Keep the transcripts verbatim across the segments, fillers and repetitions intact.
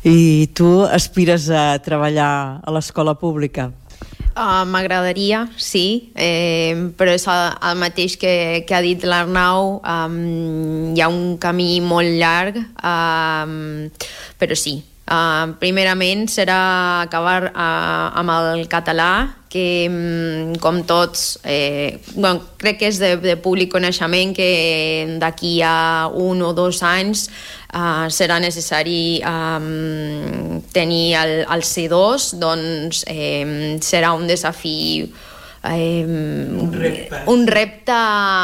I tu aspires a treballar a l'escola pública? Uh, M'agradaria, sí, eh, però és el, el mateix que, que ha dit l'Arnau. Um, hi ha un camí molt llarg, um, però sí. Uh, primerament serà acabar uh, amb el català, que um, com tots, eh, bueno, crec que és de, de públic coneixement que d'aquí a un o dos anys uh, serà necessari um, tenir el, el C dos, doncs eh, serà un desafi, eh, un repte, un repte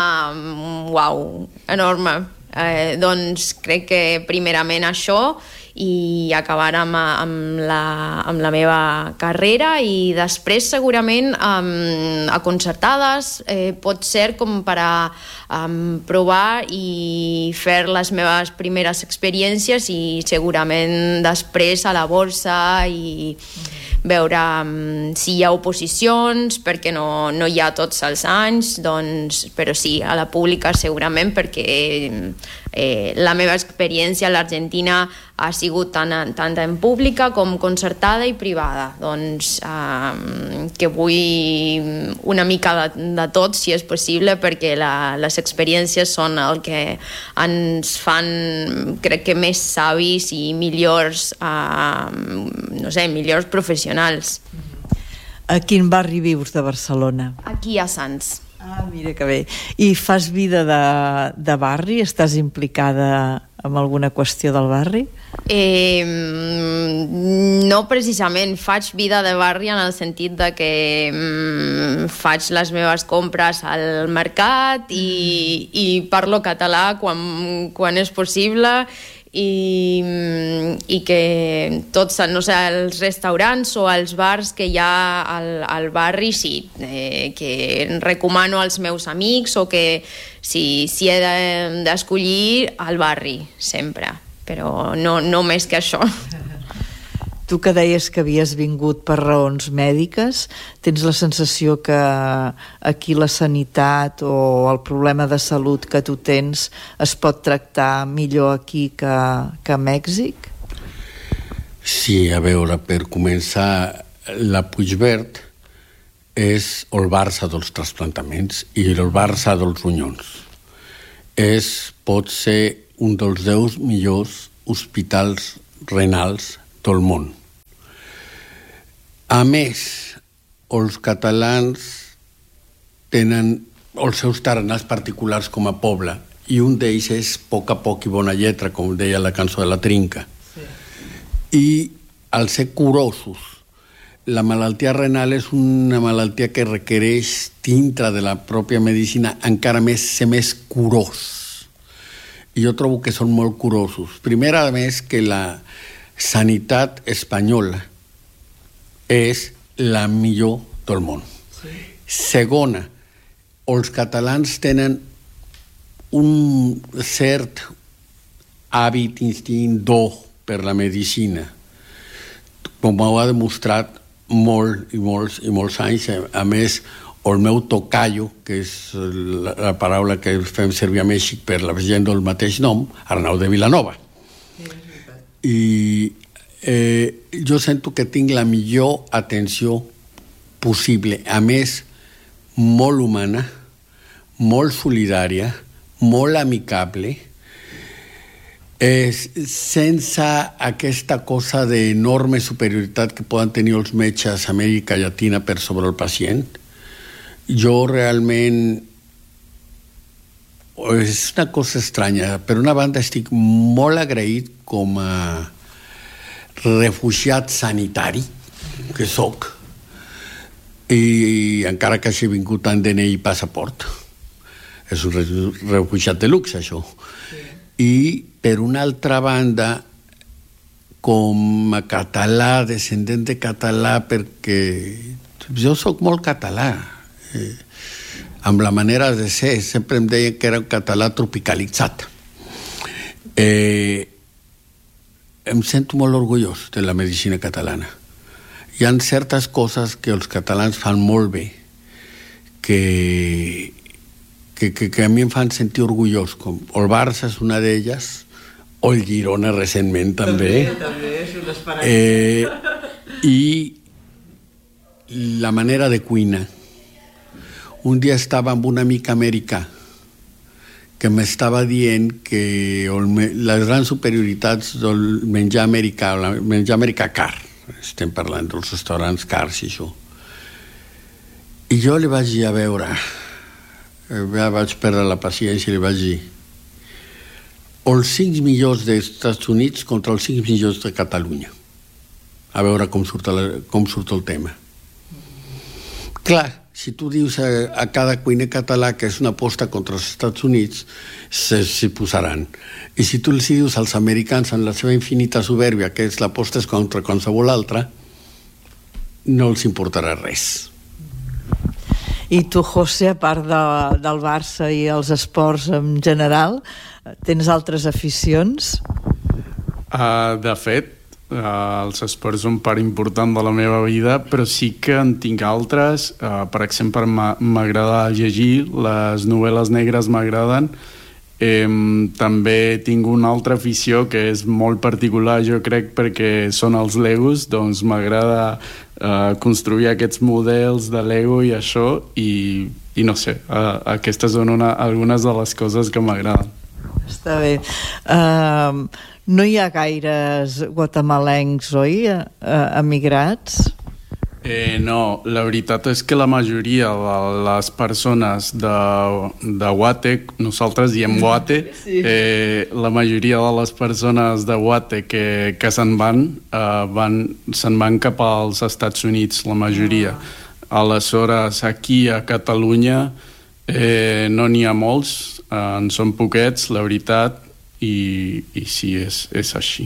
uau, enorme. Eh, doncs crec que primerament això i acabar amb, amb, la, amb la meva carrera, i després segurament um, a concertades, eh, pot ser com per a um, provar i fer les meves primeres experiències, i segurament després a la borsa i veure um, si hi ha oposicions, perquè no, no hi ha tots els anys, doncs, però sí, a la pública segurament, perquè eh, la meva experiència a l'Argentina ha sigut tant, tant en pública com concertada i privada, doncs eh, que vull una mica de, de tot, si és possible, perquè la, les experiències són el que ens fan, crec que, més savis i millors, eh, no sé, millors professionals. A quin barri vius de Barcelona? Aquí a Sants. Ah, mira que bé. I fas vida de, de barri? Estàs implicada en alguna qüestió del barri? Eh, no precisament. Faig vida de barri en el sentit de que mm, faig les meves compres al mercat i, i parlo català quan, quan és possible, i, i que tots, no sé, els restaurants o els bars que hi ha al, al barri, sí, eh, que recomano als meus amics, o que si, si he d'escollir al barri, sempre, però no, no més que això. Tu que deies que havies vingut per raons mèdiques, tens la sensació que aquí la sanitat o el problema de salut que tu tens es pot tractar millor aquí que, que a Mèxic? Sí, a veure, per començar, la Puigverd és el Barça dels trasplantaments i el Barça dels ronyons. És, pot ser, un dels deu millors hospitals renals del món. A més, els catalans tenen els seus tarannals particulars com a poble, i un d'ells és poc a poc i bona lletra, com deia la cançó de la Trinca. Sí. I al ser curosos, la malaltia renal és una malaltia que requereix, dintre de la pròpia medicina, encara més ser més curós. I jo trobo que són molt curosos. Primer, a més, que la sanitat espanyola és la millor del món. Sí. Segona, els catalans tenen un cert hàbit, instint, do per la medicina, com ho ha demostrat molt i molts i molts anys. A més, el meu tocayo, que és la, la paraula que fem servir a Mèxic per la gent del mateix nom, Arnau de Vilanova. I eh, jo sento que tinc la millor atenció possible, a més molt humana, molt solidària, molt amicable, eh, sense aquesta cosa d'enorme superioritat que poden tenir els metges a Amèrica Llatina per sobre el pacient. Jo realment, és una cosa estranya, per una banda estic molt agraït com a refugiat sanitari que soc, i encara que hagi vingut amb D N I i passaport, és un refugiat de luxe, això. Sí. I per una altra banda, com a català, descendent de català, perquè jo soc molt català, eh, amb la manera de ser, sempre em deien que era un català tropicalitzat. Eh, em sento molt orgullós de la medicina catalana. Hi ha certes coses que els catalans fan molt bé, que, que, que, que a mi em fan sentir orgullós. Com el Barça és una d'elles, o el Girona recentment també, també, també és una esperança. eh, i la manera de cuina. Un dia estava amb un amic americà que m'estava dient que les grans superioritats del menjar americà, el menjar americà car, estem parlant dels restaurants cars i això. I jo li vaig dir a veure, ja vaig perdre la paciència i li vaig dir els cinc millors dels Estats Units contra els cinc millors de Catalunya. A veure com surt, la, com surt el tema. Clar, si tu dius a, a cada cuiner català que és una aposta contra els Estats Units, s'hi posaran. I si tu els dius als americans en la seva infinita soberbia que és l'aposta contra qualsevol altra, no els importarà res. I tu, José, a part de, del Barça i els esports en general, tens altres aficions? Uh, de fet, uh, els esports són part important de la meva vida, però sí que en tinc altres. Uh, per exemple, m'agrada llegir, les novel·les negres m'agraden. Eh, també tinc una altra afició que és molt particular, jo crec, perquè són els Legos, doncs m'agrada uh, construir aquests models de Lego i això, i, i no sé, uh, aquestes són una, algunes de les coses que m'agraden. Està bé. Uh, no hi ha gaires guatemalencs, oi, uh, emigrats? Eh, no, la veritat és que la majoria de les persones de, de Guate, nosaltres diem Guate, sí. eh, la majoria de les persones de Guate que, que se'n van, eh, van, se'n van cap als Estats Units, la majoria. Ah. Aleshores, aquí a Catalunya eh, no n'hi ha molts, eh, en són poquets, la veritat, i, i sí, és, és així.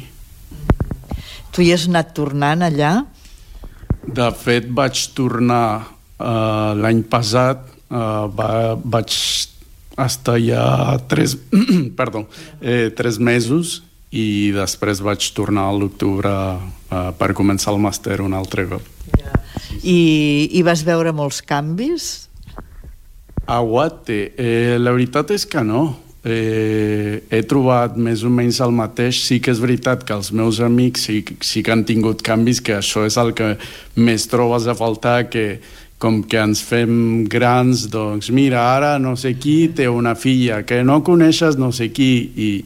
Tu hi has anat tornant allà? De fet, vaig tornar uh, l'any passat, uh, va, vaig estar ja tres, perdó, eh, tres mesos i després vaig tornar a l'octubre uh, per començar el màster un altre cop. Yeah. I, I vas veure molts canvis? A Guate, eh, la veritat és que no. Eh, he trobat més o menys el mateix. Sí que és veritat que els meus amics sí, sí que han tingut canvis, que això és el que més trobes a faltar, que com que ens fem grans, doncs mira, ara no sé qui té una filla que no coneixes no sé qui, i,